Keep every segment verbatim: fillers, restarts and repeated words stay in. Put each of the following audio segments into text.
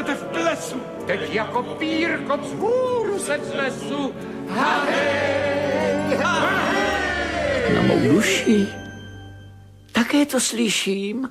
budete v plesu. Teď jako pírko vzhůru se z lesu. Hahej, hahej. Na mou duši také to slyším.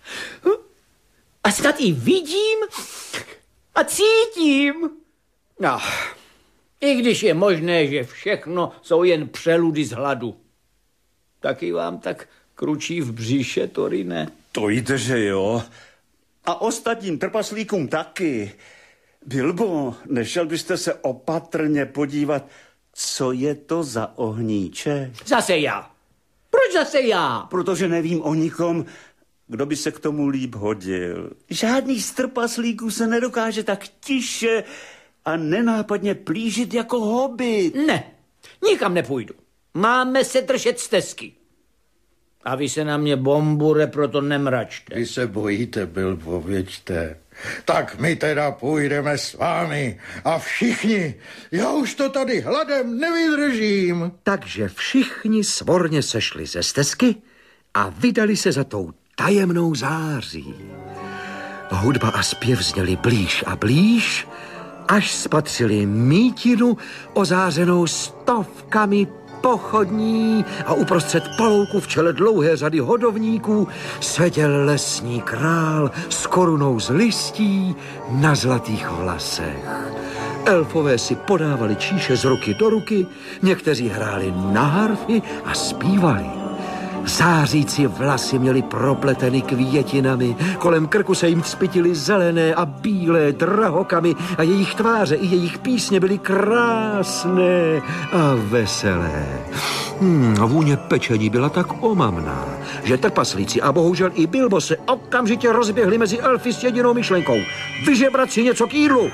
A snad i vidím a cítím. No, i když je možné, že všechno jsou jen přeludy z hladu. Taky vám tak kručí v břiše, Torine? To jde, že jo. A ostatním trpaslíkům taky. Bilbo, nešel byste se opatrně podívat, co je to za ohníček? Zase já. Proč zase já? Protože nevím o nikom, kdo by se k tomu líp hodil. Žádný z trpaslíků se nedokáže tak tiše a nenápadně plížit jako hobit. Ne, nikam nepůjdu. Máme se držet stezky. A vy se na mě, Bombure, proto nemračte. Vy se bojíte, Bilbo, věčte. Tak my teda půjdeme s vámi a všichni. Já už to tady hladem nevydržím. Takže všichni svorně sešli ze stezky a vydali se za tou tajemnou září. Hudba a zpěv zněly blíž a blíž, až spatřili mítinu ozářenou stovkami pochodní a uprostřed palouku v čele dlouhé řady hodovníků seděl lesní král s korunou z listí na zlatých vlasech. Elfové si podávali číše z ruky do ruky, někteří hráli na harfy a zpívali. Zářící vlasy měli propleteny květinami, kolem krku se jim vzpytily zelené a bílé drahokamy a jejich tváře i jejich písně byly krásné a veselé. Hmm, vůně pečení byla tak omamná, že trpaslíci a bohužel i Bilbo se okamžitě rozběhli mezi elfy s jedinou myšlenkou: vyžebrat si něco k jídlu.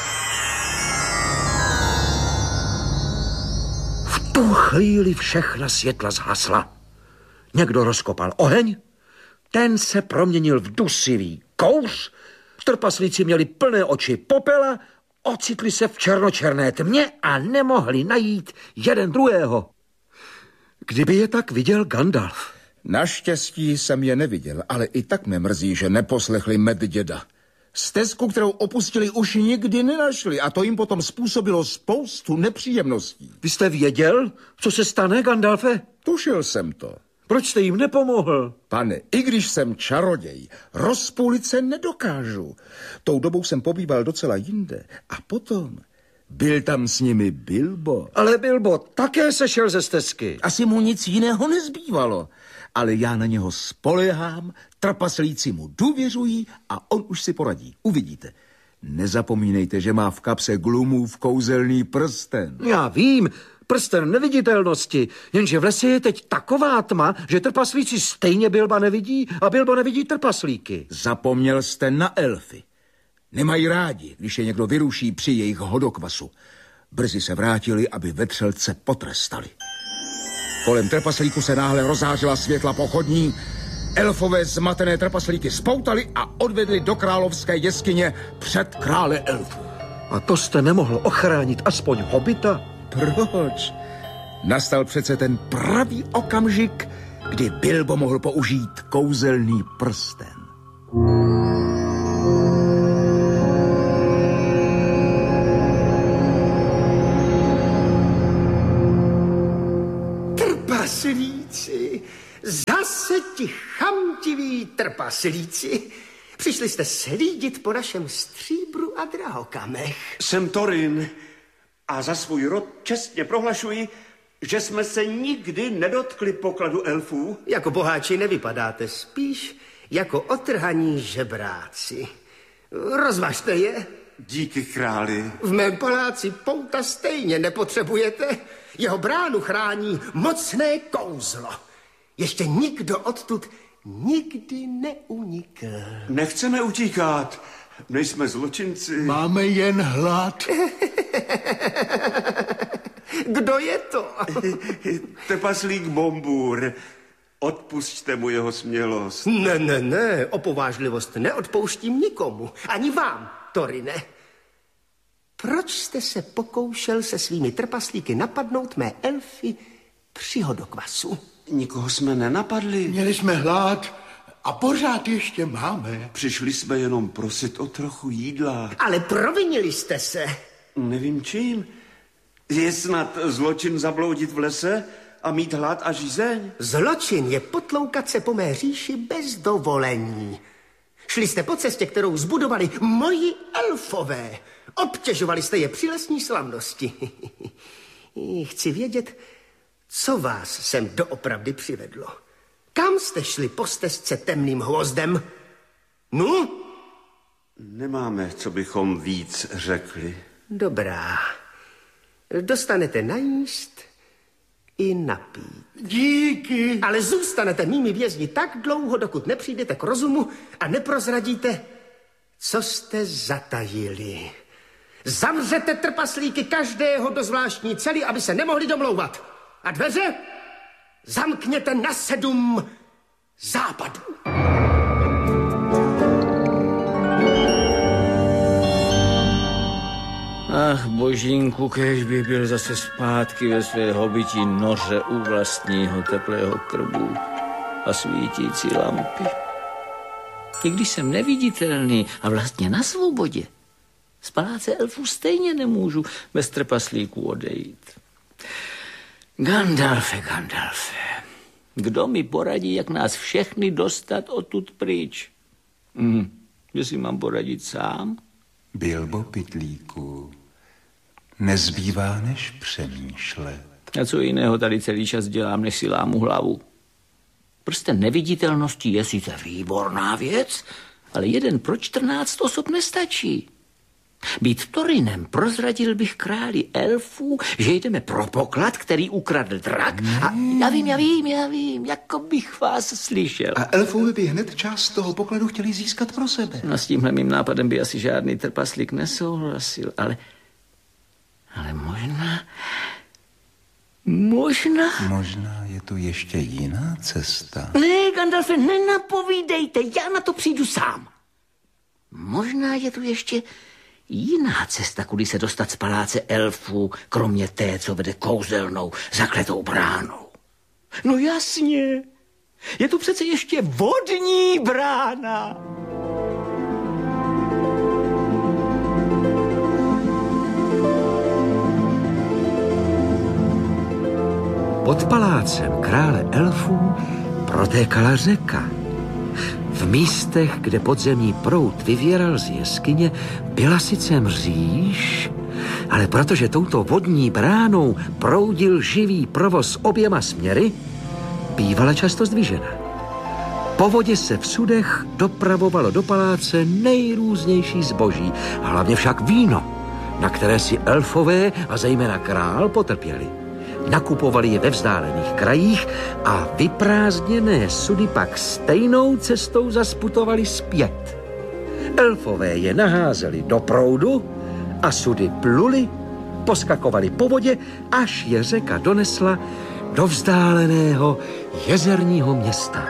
V tu chvíli všechna světla zhasla. Někdo rozkopal oheň, ten se proměnil v dusivý kouř, trpaslíci měli plné oči popela, ocitli se v černočerné tmě a nemohli najít jeden druhého. Kdyby je tak viděl Gandalf. Naštěstí jsem je neviděl, ale i tak mě mrzí, že neposlechli medděda. Stezku, kterou opustili, už nikdy nenašli a to jim potom způsobilo spoustu nepříjemností. Vy jste věděl, co se stane, Gandalfe? Tušil jsem to. Proč jste jim nepomohl? Pane, i když jsem čaroděj, rozpůlit se nedokážu. Tou dobou jsem pobýval docela jinde. A potom byl tam s nimi Bilbo. Ale Bilbo také sešel ze stezky. Asi mu nic jiného nezbývalo. Ale já na něho spolehám, trpaslíci mu důvěřují a on už si poradí. Uvidíte. Nezapomínejte, že má v kapse Glumův kouzelný prsten. Já vím, prsten neviditelnosti, jenže v lese je teď taková tma, že trpaslíci stejně Bilba nevidí a Bilbo nevidí trpaslíky. Zapomněl jste na elfy. Nemají rádi, když je někdo vyruší při jejich hodokvasu. Brzy se vrátili, aby vetřelce potrestali. Kolem trpaslíku se náhle rozářila světla pochodní. Elfové zmatené trpaslíky spoutali a odvedli do královské jeskyně před krále elfů. A to jste nemohl ochránit aspoň hobita? Proč? Nastal přece ten pravý okamžik, kdy Bilbo mohl použít kouzelný prsten. Trpaslíci, zase ti chamtiví trpaslíci. Přišli jste slídit po našem stříbru a drahokamech. Jsem Thorin a za svůj rod čestně prohlašuji, že jsme se nikdy nedotkli pokladu elfů. Jako boháči nevypadáte, spíš jako otrhaní žebráci. Rozvažte je. Díky králi. V mém paláci pouta stejně nepotřebujete. Jeho bránu chrání mocné kouzlo. Ještě nikdo odtud nikdy neunikl. Nechceme utíkat. Nejsme zločinci. Máme jen hlad. Kdo je to? Trpaslík Bombur. Odpusťte mu jeho smělost. Ne, ne, ne, opovážlivost neodpouštím nikomu. Ani vám, Thorine. Proč jste se pokoušel se svými trpaslíky napadnout mé elfy při hodokvasu? Nikoho jsme nenapadli. Měli jsme hlad A pořád ještě máme. Přišli jsme jenom prosit o trochu jídla. Ale provinili jste se. Nevím čím. Je snad zločin zabloudit v lese a mít hlad a žízeň? Zločin je potloukat se po mé říši bez dovolení. Šli jste po cestě, kterou zbudovali moji elfové. Obtěžovali jste je při lesní slavnosti. Chci vědět, co vás sem doopravdy přivedlo. Kam jste šli po stezce temným hvozdem? No? Nemáme, co bychom víc řekli. Dobrá. Dostanete najíst i napít. Díky. Ale zůstanete mými vězni tak dlouho, dokud nepřijdete k rozumu a neprozradíte, co jste zatajili. Zavřete trpaslíky každého do zvláštní cely, aby se nemohli domlouvat. A dveře zamkněte na sedm západů. Ach, božínku, kéž bych byl zase zpátky ve své hobití noře u vlastního teplého krbu a svítící lampy. I když jsem neviditelný a vlastně na svobodě, z paláce elfů stejně nemůžu bez trpaslíků odejít. Gandalfe, Gandalfe, kdo mi poradí, jak nás všechny dostat odtud pryč? Hm, že si mám poradit sám? Bilbo Pytlíku, nezbývá než přemýšlet. A co jiného tady celý čas dělám, než si lámu hlavu? Prsten neviditelnosti je sice výborná věc, ale jeden pro čtrnáct osob nestačí. Být Torinem prozradil bych králi elfů, že jdeme pro poklad, který ukradl drak. A já vím, já vím, já vím, jako bych vás slyšel. A elfové by hned část toho pokladu chtěli získat pro sebe. No s tímhle mým nápadem by asi žádný trpaslík nesouhlasil, ale... Ale možná... Možná... Možná je tu ještě jiná cesta. Ne, Gandalfe, nenapovídejte, já na to přijdu sám. Možná je tu ještě jiná cesta, kudy se dostat z paláce elfů, kromě té, co vede kouzelnou, zakletou bránou. No jasně, je tu přece ještě vodní brána. Pod palácem krále elfů protékala řeka. V místech, kde podzemní proud vyvěral z jeskyně, byla sice mříž, ale protože touto vodní bránou proudil živý provoz oběma směry, bývala často zdvižena. Po vodě se v sudech dopravovalo do paláce nejrůznější zboží, hlavně však víno, na které si elfové a zejména král potrpěli. Nakupovali je ve vzdálených krajích a vyprázdněné sudy pak stejnou cestou zasputovali zpět. Elfové je naházeli do proudu a sudy pluli, poskakovali po vodě, až je řeka donesla do vzdáleného jezerního města.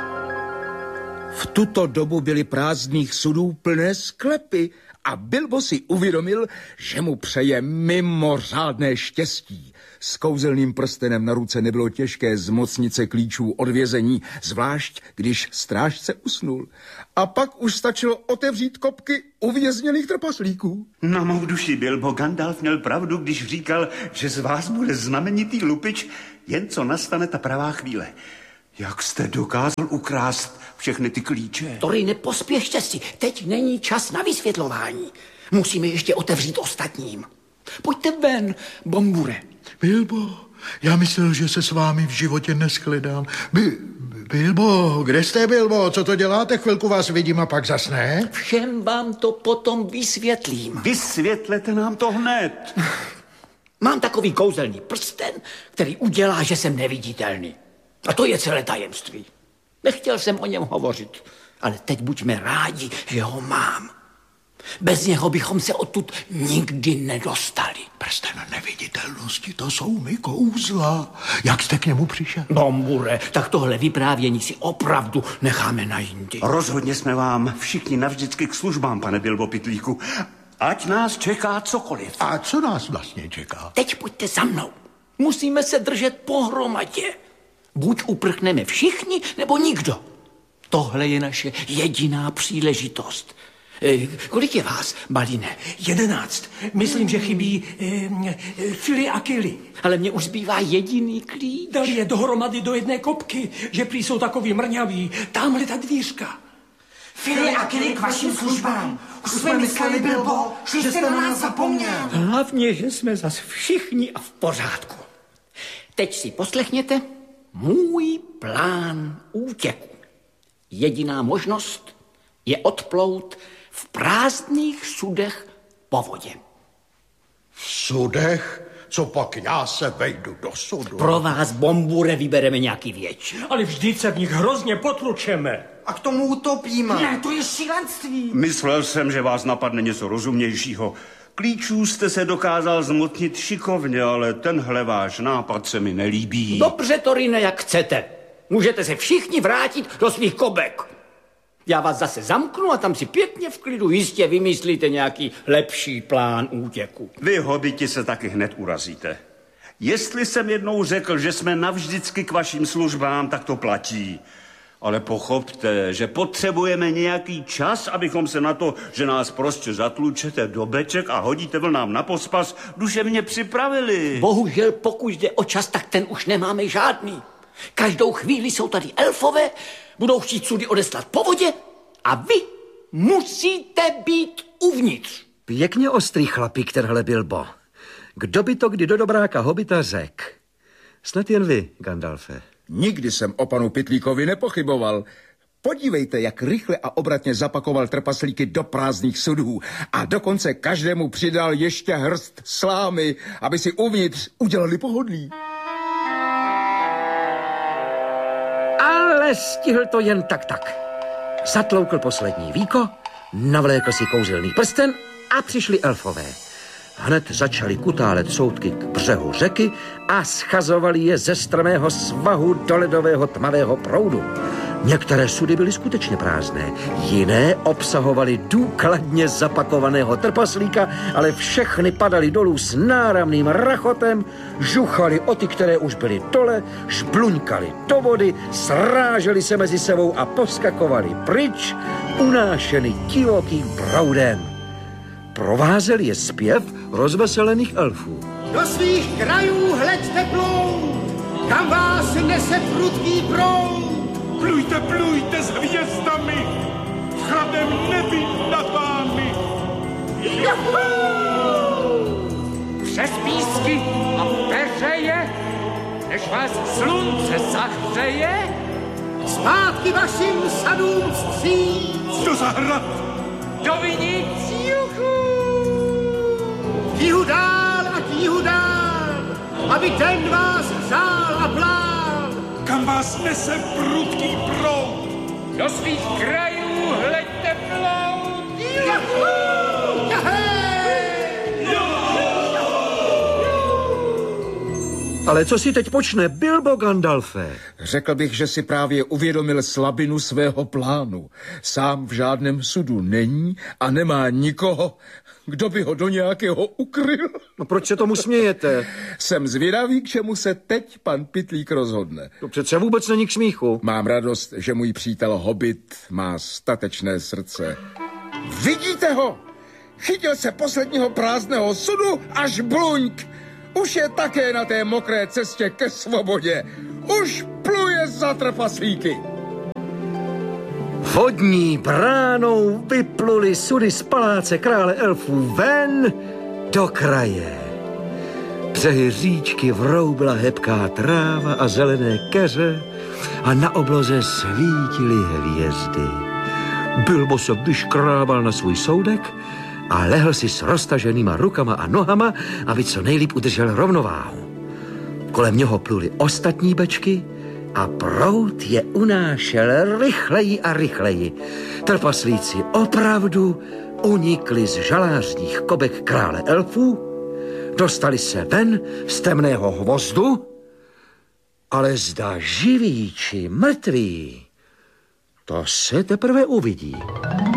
V tuto dobu byly prázdných sudů plné sklepy a Bilbo si uvědomil, že mu přeje mimořádné štěstí. S kouzelným prstenem na ruce nebylo těžké zmocnit se klíčů od vězení, zvlášť když strážce usnul. A pak už stačilo otevřít kopky uvězněných trpaslíků. Na mou duši Bilbo, Gandalf měl pravdu, když říkal, že z vás bude znamenitý lupič, jen co nastane ta pravá chvíle. Jak jste dokázal ukrást všechny ty klíče? Tory, nepospěšte si, teď není čas na vysvětlování. Musíme ještě otevřít ostatním. Pojďte ven, Bombure. Bilbo, já myslel, že se s vámi v životě neshledám. By, Bilbo, kde jste, Bilbo? Co to děláte? Chvilku vás vidím a pak zas ne? Všem vám to potom vysvětlím. Vysvětlete nám to hned. Mám takový kouzelný prsten, který udělá, že jsem neviditelný. A to je celé tajemství. Nechtěl jsem o něm hovořit, ale teď buďme rádi, že ho mám. Bez něho bychom se odtud nikdy nedostali. Prsten neviditelnosti, to jsou mi kouzla. Jak jste k němu přišel? Bombure, tak tohle vyprávění si opravdu necháme na jindy. Rozhodně jsme vám všichni navždycky k službám, pane Bilbo Pytlíku. Ať nás čeká cokoliv. A co nás vlastně čeká? Teď pojďte za mnou. Musíme se držet pohromadě. Buď uprchneme všichni, nebo nikdo. Tohle je naše jediná příležitost. E, kolik je vás, Baline? Jedenáct. Myslím, že chybí e, e, Fili a Kili. Ale mně už zbývá jediný klíč. Dali je dohromady do jedné kopky, že prý jsou takový mrňaví. Tamhle ta dvířka. Fili a Kili k vašim službám. Už jsme mysleli, Bilbo, že jste na nás zapomněl. Hlavně, že jsme zas všichni a v pořádku. Teď si poslechněte můj plán útěku. Jediná možnost je odplout v prázdných sudech po vodě. V sudech? Co pak já se vejdu do sudu? Pro vás, Bombure, vybereme nějaký větší. Ale vždyť se v nich hrozně potlučeme. A k tomu utopíme. Ne, to je šílenství. Myslel jsem, že vás napadne něco rozumnějšího. Klíčů jste se dokázal zmotnit šikovně, ale tenhle váš nápad se mi nelíbí. Dobře, Torine, jak chcete. Můžete se všichni vrátit do svých kobek. Já vás zase zamknu a tam si pěkně v klidu jistě vymyslíte nějaký lepší plán útěku. Vy, hobiti, se taky hned urazíte. Jestli jsem jednou řekl, že jsme navždycky k vašim službám, tak to platí. Ale pochopte, že potřebujeme nějaký čas, abychom se na to, že nás prostě zatlučete do beček a hodíte vlnám na pospas, duševně připravili. Bohužel, pokud jde o čas, tak ten už nemáme žádný. Každou chvíli jsou tady elfové, budou chtít sudy odeslat po vodě a vy musíte být uvnitř. Pěkně ostrý chlapík tenhle Bilbo. Kdo by to kdy do dobráka hobita řekl? Snad jen vy, Gandalfe. Nikdy jsem o panu Pytlíkovi nepochyboval. Podívejte, jak rychle a obratně zapakoval trpaslíky do prázdných sudů a dokonce každému přidal ještě hrst slámy, aby si uvnitř udělali pohodlí. Ale stihl to jen tak tak. Zatloukl poslední víko, navlékl si kouzelný prsten a přišli elfové. Hned začali kutálet soudky k břehu řeky a schazovali je ze strmého svahu do ledového tmavého proudu. Některé sudy byly skutečně prázdné, jiné obsahovaly důkladně zapakovaného trpaslíka, ale všechny padaly dolů s náramným rachotem, žuchali o ty, které už byly dole, žbluňkali do vody, sráželi se mezi sebou a poskakovali pryč, unášeny divokým proudem. Provázel je zpěv rozveselených elfů. Do svých krajů hleďte plout, kam vás nese prudký proud. Plujte, plujte s hvězdami, v chladném nebi nad vámi. Juhu! Přes písky a peřeje, než vás slunce zahřeje. Zpátky vašim sadům vstříc. Do zahrad, do vinic, juhu! K jihu dál a k jihu dál, aby den vás hřál a plál. Kam vás nese prudký proud. Do svých krajů hleďte plout. Juhu! Ale co si teď počne Bilbo, Gandalfe? Řekl bych, že si právě uvědomil slabinu svého plánu. Sám v žádném sudu není a nemá nikoho, kdo by ho do nějakého ukryl. No proč se tomu smějete? Jsem zvědavý, k čemu se teď pan Pytlík rozhodne. To přece vůbec není k smíchu. Mám radost, že můj přítel Hobbit má statečné srdce. Vidíte ho? Chytil se posledního prázdného sudu až bluňk. Už je také na té mokré cestě ke svobodě. Už pluje za trpaslíky. Vodní bránou vypluli sudy z paláce krále elfů ven do kraje. Břehy říčky vroubla hebká tráva a zelené keře a na obloze svítily hvězdy. Bilbo se vyškrábal na svůj soudek a lehl si s roztaženýma rukama a nohama, aby co nejlíp udržel rovnováhu. Kolem něho pluly ostatní bečky a proud je unášel rychleji a rychleji. Trpaslíci opravdu unikli z žalářních kobek krále elfů, dostali se ven z temného hvozdu, ale zda živí či mrtví, to se teprve uvidí.